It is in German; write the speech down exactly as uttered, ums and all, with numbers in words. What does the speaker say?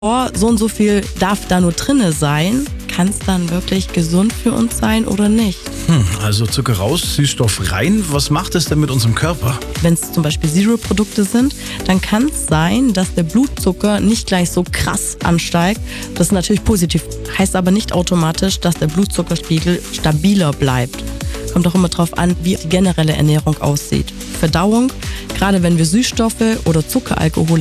oh, so und so viel darf da nur drinne sein, kann es dann wirklich gesund für uns sein oder nicht? Hm, also Zucker raus, Süßstoff rein. Was macht es denn mit unserem Körper? Wenn es zum Beispiel Zero-Produkte sind, dann kann es sein, dass der Blutzucker nicht gleich so krass ansteigt. Das ist natürlich positiv, heißt aber nicht automatisch, dass der Blutzuckerspiegel stabiler bleibt. Kommt auch immer drauf an, wie die generelle Ernährung aussieht. Verdauung, gerade wenn wir Süßstoffe oder Zuckeralkohole